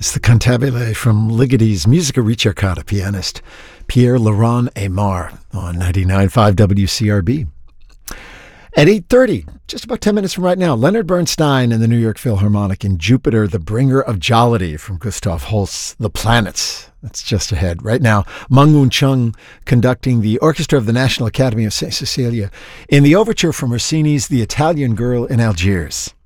It's the Cantabile from Ligeti's Musica Ricercata pianist Pierre Laurent Aymar on 99.5 WCRB. At 8:30, just about 10 minutes from right now, Leonard Bernstein and the New York Philharmonic in Jupiter, the Bringer of Jollity from Gustav Holst's The Planets. That's just ahead. Right now, Meng Woon Chung conducting the Orchestra of the National Academy of St. Cecilia in the overture from Rossini's The Italian Girl in Algiers.